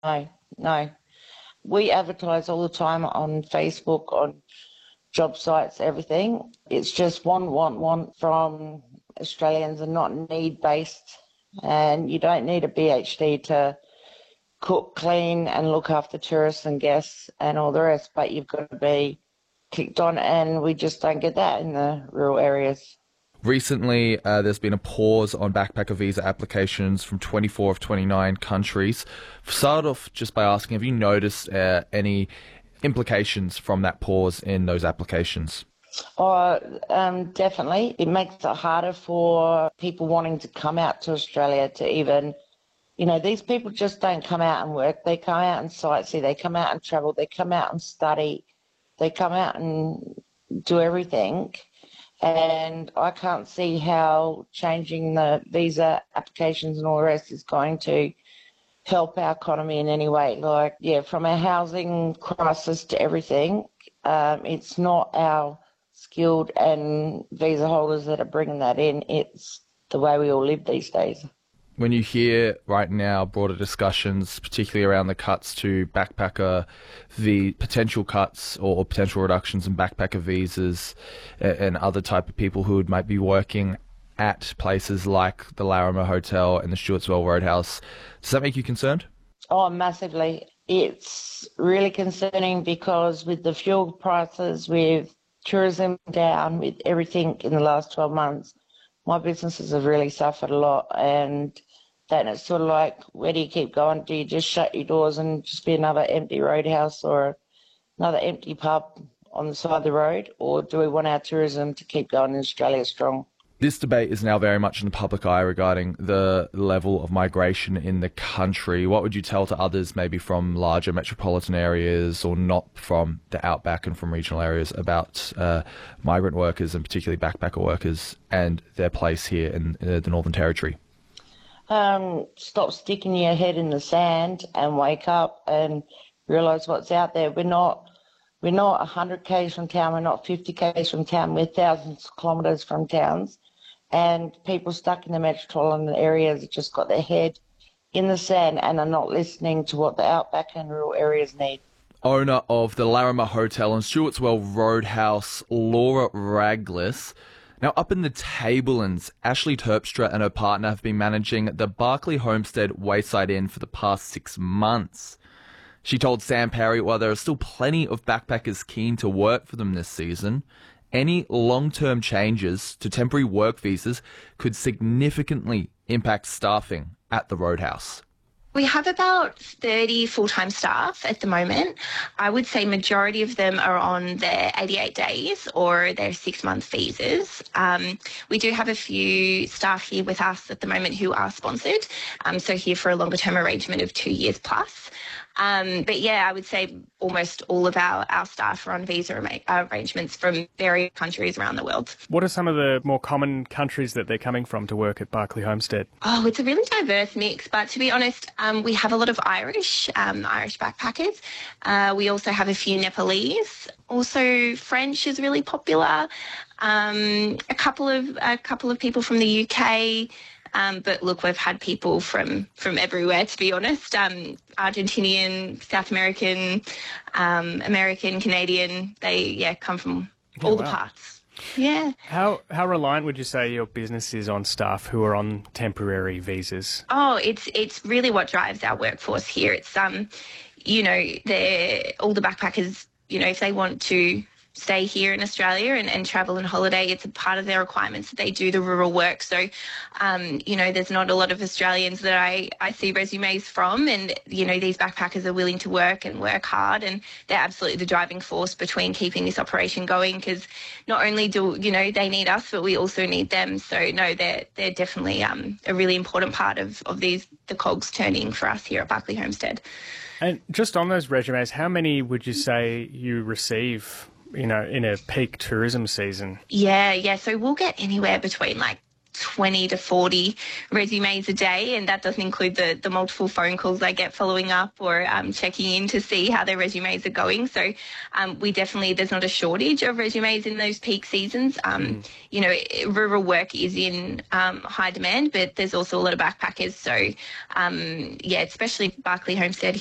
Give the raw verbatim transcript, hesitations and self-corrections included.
no. We advertise all the time on Facebook, on job sites, everything. It's just want, want, want from Australians and not need-based. And you don't need a B H D to cook, clean and look after tourists and guests and all the rest, but you've got to be kicked on, and we just don't get that in the rural areas. Recently, uh, there's been a pause on backpacker visa applications from twenty-four of twenty-nine countries. Start off just by asking, have you noticed uh, any implications from that pause in those applications? Oh, um, definitely. It makes it harder for people wanting to come out to Australia to even, you know, these people just don't come out and work. They come out and sightsee. They come out and travel. They come out and study. They come out and do everything. And I can't see how changing the visa applications and all the rest is going to help our economy in any way. Like, yeah, from a housing crisis to everything, um, it's not our skilled and visa holders that are bringing that in. It's the way we all live these days. When you hear right now broader discussions, particularly around the cuts to backpacker, the potential cuts or potential reductions in backpacker visas and other type of people who might be working at places like the Larrimah Hotel and the Stewartswell Roadhouse, does that make you concerned? Oh, massively. It's really concerning because with the fuel prices, with tourism down, with everything in the last twelve months, my businesses have really suffered a lot, and then it's sort of like, where do you keep going? Do you just shut your doors and just be another empty roadhouse or another empty pub on the side of the road, or do we want our tourism to keep going in Australia strong? This debate is now very much in the public eye regarding the level of migration in the country. What would you tell to others maybe from larger metropolitan areas or not from the outback and from regional areas about uh, migrant workers and particularly backpacker workers and their place here in uh, the Northern Territory? Um, stop sticking your head in the sand and wake up and realise what's out there. We're not we're not one hundred kays from town, we're not fifty kays from town, we're thousands of kilometres from towns. And people stuck in the metropolitan areas have just got their head in the sand and are not listening to what the outback and rural areas need. Owner of the Larrimah Hotel and Stewartswell Roadhouse, Laura Raglis. Now, up in the Tablelands, Ashley Terpstra and her partner have been managing the Barclay Homestead Wayside Inn for the past six months. She told Sam Perry while there are still plenty of backpackers keen to work for them this season, any long-term changes to temporary work visas could significantly impact staffing at the Roadhouse. We have about thirty full-time staff at the moment. I would say majority of them are on their eighty-eight days or their six-month visas. Um, we do have a few staff here with us at the moment who are sponsored, um, so here for a longer-term arrangement of two years plus. Um, but yeah, I would say almost all of our, our staff are on visa arrangements from various countries around the world. What are some of the more common countries that they're coming from to work at Barclay Homestead? Oh, it's a really diverse mix, but to be honest, um, we have a lot of Irish, um, Irish backpackers. Uh, we also have a few Nepalese. Also, French is really popular. Um, a couple of a couple of people from the U K. Um, but look, we've had people from, from everywhere, to be honest. Um, Argentinian, South American, um, American, Canadian. They, yeah, come from all oh, the wow. parts. Yeah. How how reliant would you say your business is on staff who are on temporary visas? Oh, it's it's really what drives our workforce here. It's um, you know, they're all the backpackers. You know, if they want to stay here in Australia and, and travel and holiday, it's a part of their requirements that they do the rural work. So, um, you know, there's not a lot of Australians that I, I see resumes from, and, you know, these backpackers are willing to work and work hard, and they're absolutely the driving force between keeping this operation going, because not only do, you know, they need us, but we also need them. So, no, they're, they're definitely um, a really important part of, of these the cogs turning for us here at Barclay Homestead. And just on those resumes, how many would you say you receive, you know, in a peak tourism season? Yeah, yeah. So we'll get anywhere between like twenty to forty resumes a day, and that doesn't include the, the multiple phone calls I get following up or um, checking in to see how their resumes are going. So um, we definitely, there's not a shortage of resumes in those peak seasons. Um, mm. You know, rural work is in um, high demand, but there's also a lot of backpackers. So, um, yeah, especially Barclay Homestead